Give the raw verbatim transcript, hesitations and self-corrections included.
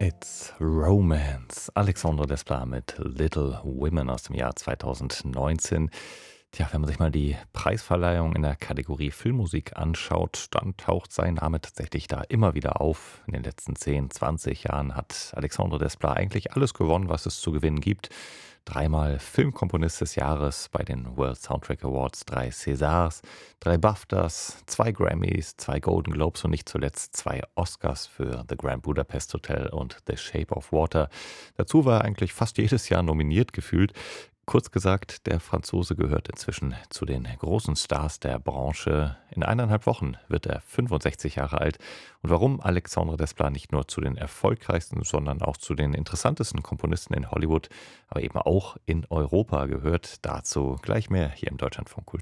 It's Romance. Alexandre Desplat mit Little Women aus dem Jahr zweitausendneunzehn. Tja, wenn man sich mal die Preisverleihung in der Kategorie Filmmusik anschaut, dann taucht sein Name tatsächlich da immer wieder auf. In den letzten zehn, zwanzig Jahren hat Alexandre Desplat eigentlich alles gewonnen, was es zu gewinnen gibt. Dreimal Filmkomponist des Jahres bei den World Soundtrack Awards, drei Césars, drei BAFTAs, zwei Grammys, zwei Golden Globes und nicht zuletzt zwei Oscars für The Grand Budapest Hotel und The Shape of Water. Dazu war er eigentlich fast jedes Jahr nominiert gefühlt. Kurz gesagt, der Franzose gehört inzwischen zu den großen Stars der Branche. In eineinhalb Wochen wird er fünfundsechzig Jahre alt. Und warum Alexandre Desplat nicht nur zu den erfolgreichsten, sondern auch zu den interessantesten Komponisten in Hollywood, aber eben auch in Europa gehört, dazu gleich mehr hier im Deutschlandfunk Kultur.